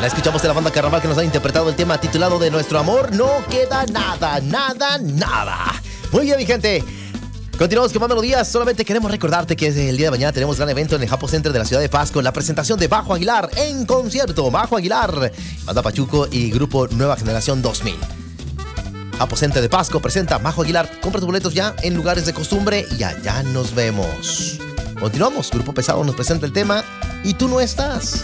La escuchamos de la banda Carnaval, que nos ha interpretado el tema titulado De Nuestro Amor No Queda Nada, Nada, Nada. Muy bien, mi gente. Continuamos con más melodías. Solamente queremos recordarte que el día de mañana tenemos gran evento en el Japo Center de la ciudad de Pasco. La presentación de Bajo Aguilar en concierto. Bajo Aguilar, Banda Pachuco y Grupo Nueva Generación 2000. Japo Center de Pasco presenta Bajo Aguilar. Compra tus boletos ya en lugares de costumbre y allá nos vemos. Continuamos. Grupo Pesado nos presenta el tema Y tú no estás.